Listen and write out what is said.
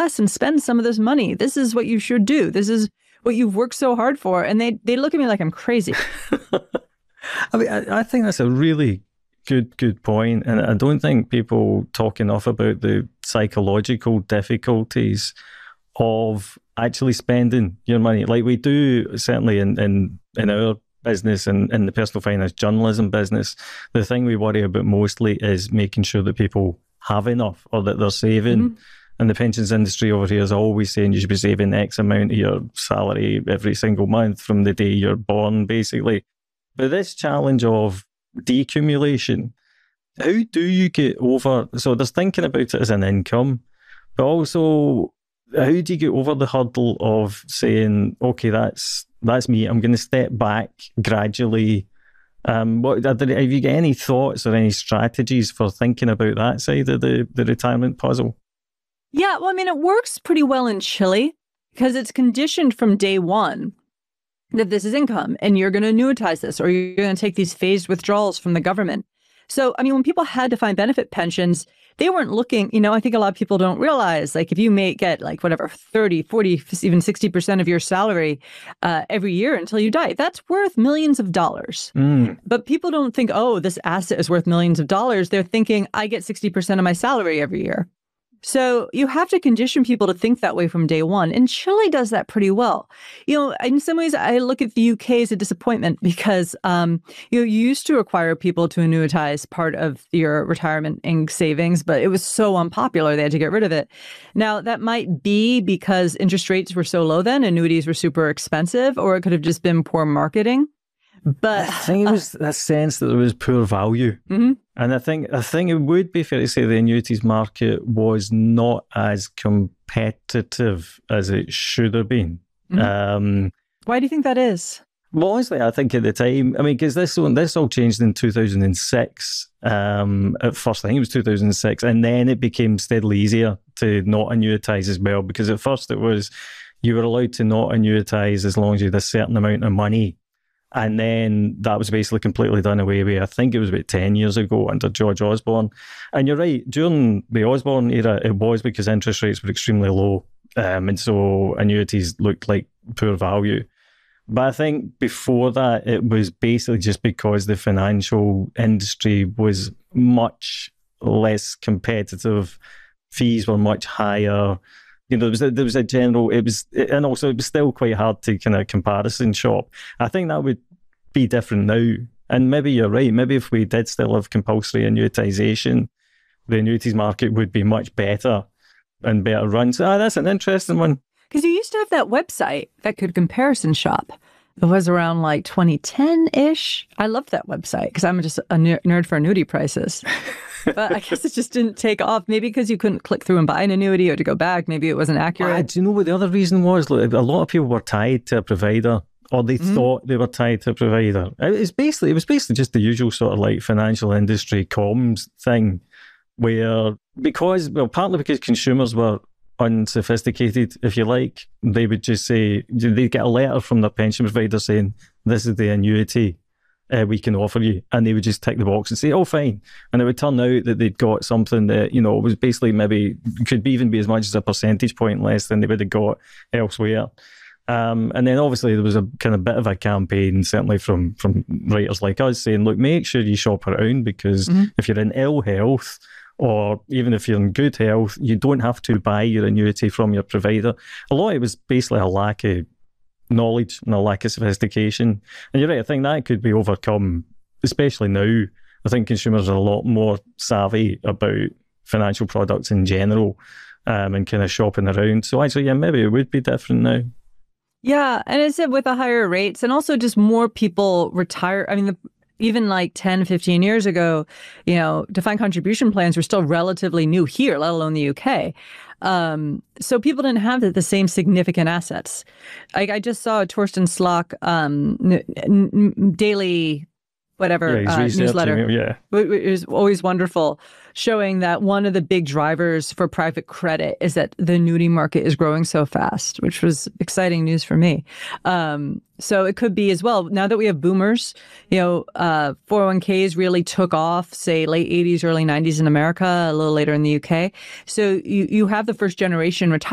class and spend some of this money. This is what you should do. This is what you've worked so hard for. And they look at me like I'm crazy. I mean, I think that's a really good point. And I don't think people talk enough about the psychological difficulties of actually spending your money. Like we do, certainly in our business and in the personal finance journalism business, the thing we worry about mostly is making sure that people have enough or that they're saving. Mm-hmm. And the pensions industry over here is always saying you should be saving X amount of your salary every single month from the day you're born, basically. But this challenge of decumulation, how do you get over? So there's thinking about it as an income, but also how do you get over the hurdle of saying, okay, that's me, I'm going to step back gradually. Have you got any thoughts or any strategies for thinking about that side of the retirement puzzle? Yeah, well, I mean, it works pretty well in Chile because it's conditioned from day one that this is income and you're going to annuitize this or you're going to take these phased withdrawals from the government. So, I mean, when people had defined benefit pensions, they weren't looking, I think a lot of people don't realize, like if you may get like whatever, 30, 40, even 60% of your salary every year until you die, that's worth millions of dollars. But people don't think, oh, this asset is worth millions of dollars. They're thinking, I get 60% of my salary every year. So you have to condition people to think that way from day one. And Chile does that pretty well. In some ways, I look at the UK as a disappointment because, you used to require people to annuitize part of your retirement in savings, but it was so unpopular, they had to get rid of it. Now, that might be because interest rates were so low then, annuities were super expensive, or it could have just been poor marketing. But I think it was that sense that there was poor value. Mm-hmm. And I think it would be fair to say the annuities market was not as competitive as it should have been. Mm-hmm. Why do you think that is? Well, honestly, I think at the time, because this all changed in 2006. At first, I think it was 2006. And then it became steadily easier to not annuitize as well. Because at first it was, you were allowed to not annuitize as long as you had a certain amount of money. And then that was basically completely done away with. I think it was about 10 years ago under George Osborne. And you're right, during the Osborne era, it was because interest rates were extremely low. And so annuities looked like poor value. But I think before that, it was basically just because the financial industry was much less competitive. Fees were much higher. There was a general, and also it was still quite hard to kind of comparison shop. I think that would be different now. And maybe you're right. Maybe if we did still have compulsory annuitisation, the annuities market would be much better and better run. So that's an interesting one. Because you used to have that website that could comparison shop. It was around like 2010-ish. I loved that website because I'm just a nerd for annuity prices. But I guess it just didn't take off. Maybe because you couldn't click through and buy an annuity or to go back. Maybe it wasn't accurate. Do you know what the other reason was? Look, a lot of people were tied to a provider, or they thought they were tied to a provider. It was basically just the usual sort of like financial industry comms thing, where partly because consumers were unsophisticated, if you like, they would just say, they'd get a letter from their pension provider saying, this is the annuity we can offer you, and they would just tick the box and say, oh, fine. And it would turn out that they'd got something that, was basically maybe could even be as much as a percentage point less than they would have got elsewhere. And then obviously there was a kind of bit of a campaign, certainly from writers like us, saying, look, make sure you shop around, because if you're in ill health, or even if you're in good health, you don't have to buy your annuity from your provider. A lot of it was basically a lack of knowledge and a lack of sophistication. And you're right, I think that could be overcome, especially now. I think consumers are a lot more savvy about financial products in general, and kind of shopping around. So actually, yeah, maybe it would be different now. Yeah, and it's with the higher rates, and also just more people retire. I mean, even like 10, 15 years ago, defined contribution plans were still relatively new here, let alone the UK. So people didn't have the same significant assets. I just saw a Torsten Slok daily newsletter. Yeah. It was always wonderful, showing that one of the big drivers for private credit is that the annuity market is growing so fast, which was exciting news for me. So it could be as well, now that we have boomers, 401ks really took off, say late 80s, early 90s in America, a little later in the UK. So you have the first generation